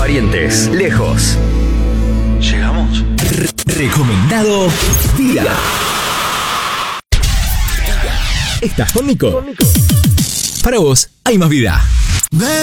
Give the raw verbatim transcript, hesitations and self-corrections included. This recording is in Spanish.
parientes, lejos. ¿Llegamos? R- recomendado Día. ¿Estás con Nico? Para vos hay más vida.